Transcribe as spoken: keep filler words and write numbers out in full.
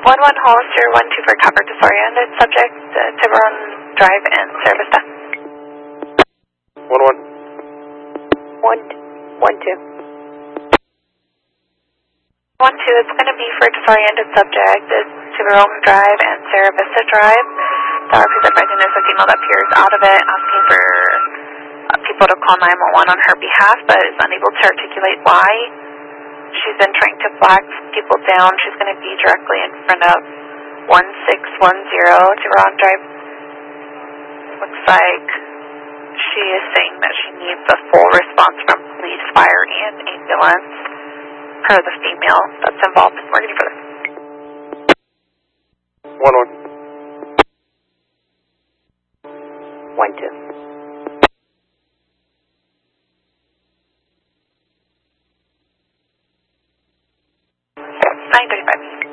one one Hollister, one two for cover disoriented subject, uh, Tiburon Drive and Cerro Vista. one one. One, one two. one two, it's going to be for disoriented subject, it's Tiburon Drive and Cerro Vista Drive. The R P is advising there's a female that appears out of it, asking for uh, people to call nine one one on her behalf, but is unable to articulate why. She's been trying to flag people down. She's going to be directly in front of one six one zero Tiburon Drive. Looks like she is saying that she needs a full response from police, fire, and ambulance per the female that's involved in working for this. one one. One two. nine thirty-five.